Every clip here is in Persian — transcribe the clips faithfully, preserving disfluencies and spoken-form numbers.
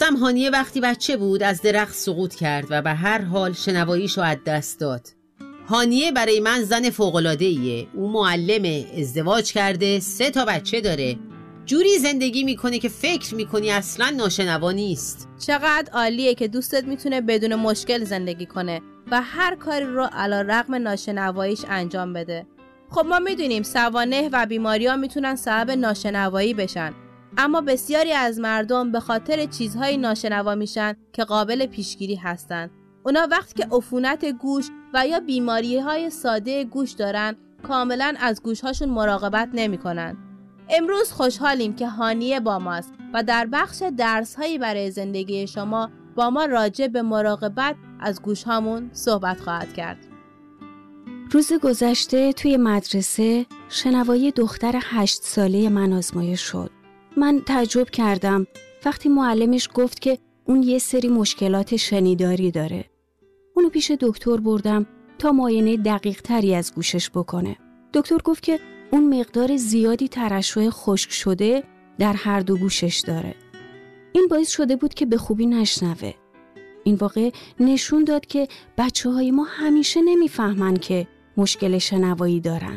یادم هانیه وقتی بچه بود از درخت سقوط کرد و به هر حال شنواییشو از دست داد. هانیه برای من زن فوق‌العاده‌ایه. او معلمه، ازدواج کرده، سه تا بچه داره. جوری زندگی میکنه که فکر میکنی اصلا ناشنوا نیست. چقدر عالیه که دوستت میتونه بدون مشکل زندگی کنه و هر کاری رو علی رغم ناشنواییش انجام بده. خب ما میدونیم سوانح و بیماری‌ها میتونن سبب ناشنوایی بشن، اما بسیاری از مردم به خاطر چیزهای ناشنوا میشن که قابل پیشگیری هستن. اونا وقتی که عفونت گوش و یا بیماری‌های ساده گوش دارن کاملا از گوش‌هاشون مراقبت نمی‌کنن. امروز خوشحالیم که هانیه با ماست و در بخش درس‌هایی برای زندگی شما با ما راجع به مراقبت از گوش‌هامون صحبت خواهد کرد. روز گذشته توی مدرسه شنوایی دختر هشت ساله من آزمایش شد. من تعجب کردم وقتی معلمش گفت که اون یه سری مشکلات شنیداری داره. اونو پیش دکتر بردم تا معاینه دقیق تری از گوشش بکنه. دکتر گفت که اون مقدار زیادی ترشح خشک شده در هر دو گوشش داره. این باعث شده بود که به خوبی نشنوه. این واقع نشون داد که بچه‌های ما همیشه نمیفهمن که مشکل شنوایی دارن.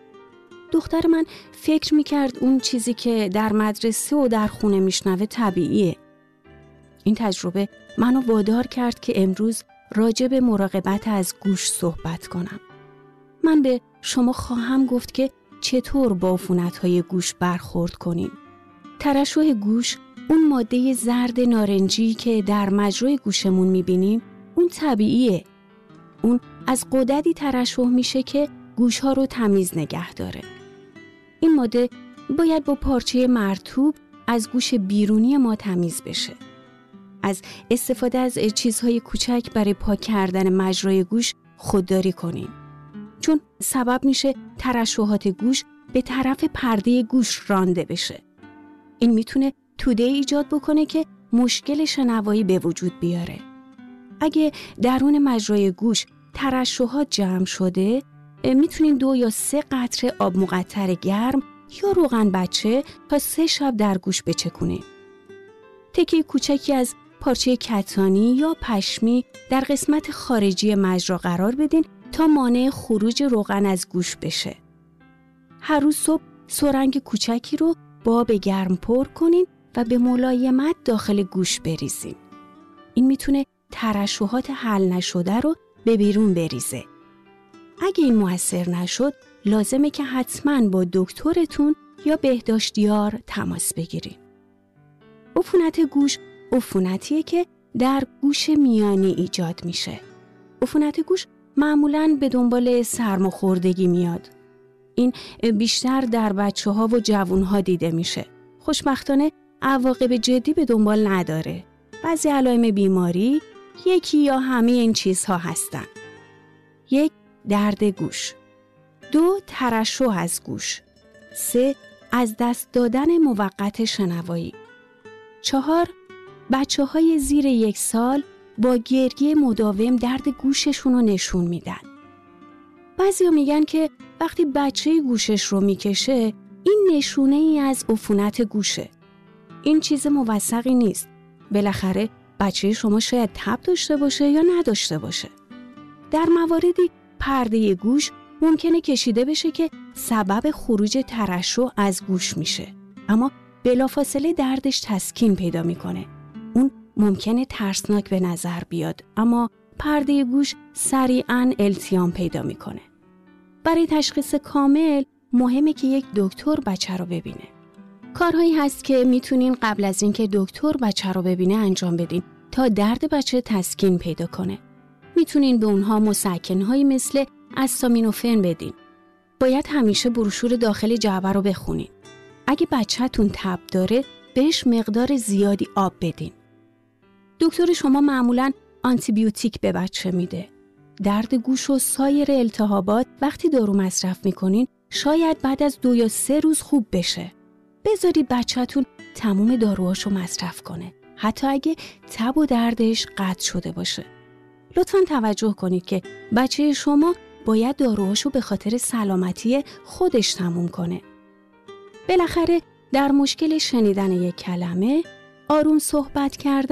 دختر من فکر میکرد اون چیزی که در مدرسه و در خونه میشنوه طبیعیه. این تجربه منو وادار کرد که امروز راجع به مراقبت از گوش صحبت کنم. من به شما خواهم گفت که چطور با عفونت‌های گوش برخورد کنیم. ترشح گوش، اون ماده زرد نارنجی که در مجرای گوشمون میبینیم، اون طبیعیه. اون از غددی ترشح میشه که گوش‌ها رو تمیز نگه داره. این ماده باید با پارچه مرطوب از گوش بیرونی ما تمیز بشه. از استفاده از چیزهای کوچک برای پاک کردن مجرای گوش خودداری کنیم. چون سبب میشه ترشحات گوش به طرف پرده گوش رانده بشه. این میتونه توده ایجاد بکنه که مشکل شنوایی به وجود بیاره. اگه درون مجرای گوش ترشحات جمع شده، میتونین دو یا سه قطره آب مقطر گرم یا روغن بچه تا سه شب در گوش بچکونین. تکه کوچکی از پارچه کتانی یا پشمی در قسمت خارجی مجرا قرار بدین تا مانع خروج روغن از گوش بشه. هر روز صبح سرنگ کوچکی رو با آب گرم پر کنین و به ملایمت داخل گوش بریزین. این میتونه ترشحات حل نشده رو به بیرون بریزه. اگه این مؤثر نشد، لازمه که حتماً با دکترتون یا بهداشتیار تماس بگیرین. عفونت گوش عفونتیه که در گوش میانی ایجاد میشه. عفونت گوش معمولاً به دنبال سرماخوردگی میاد. این بیشتر در بچه‌ها و جوان‌ها دیده میشه. خوشبختانه عواقب جدی به دنبال نداره. بعضی علائم بیماری یکی یا همه این چیزها هستن. یک، درد گوش. دو، ترشح از گوش. سه، از دست دادن موقت شنوایی. چهار، بچه های زیر یک سال با گریه مداوم درد گوششون رو نشون میدن. بعضیا میگن که وقتی بچه گوشش رو میکشه این نشونه ای از عفونت گوشه. این چیز موثقی نیست. بالاخره بچه شما شاید تب داشته باشه یا نداشته باشه. در مواردی پرده گوش ممکنه کشیده بشه که سبب خروج ترشح از گوش میشه، اما بلافاصله دردش تسکین پیدا میکنه. اون ممکنه ترسناک به نظر بیاد، اما پرده گوش سریعاً التیام پیدا میکنه. برای تشخیص کامل مهمه که یک دکتر بچه رو ببینه. کارهایی هست که میتونین قبل از اینکه دکتر بچه رو ببینه انجام بدین تا درد بچه تسکین پیدا کنه. میتونین به اونها مسکن‌هایی مثل استامینوفن بدین. باید همیشه بروشور داخل جعبه رو بخونین. اگه بچه‌تون تب داره بهش مقدار زیادی آب بدین. دکتر شما معمولاً آنتی بیوتیک به بچه میده. درد گوش و سایر التهابات وقتی دارو مصرف میکنین شاید بعد از دو یا سه روز خوب بشه. بذارید بچه‌تون تموم داروهاشو مصرف کنه، حتی اگه تب و دردش قطع شده باشه. لطفاً توجه کنید که بچه شما باید داروهاشو به خاطر سلامتی خودش تموم کنه. بالاخره در مشکل شنیدن یک کلمه آروم صحبت کردن